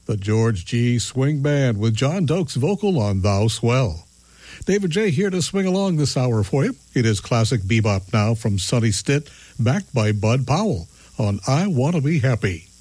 the George G. Swing Band with John Doakes vocal on Thou Swell. David J. here to swing along this hour for you. It is classic bebop now from Sonny Stitt, backed by Bud Powell on I Want to Be Happy.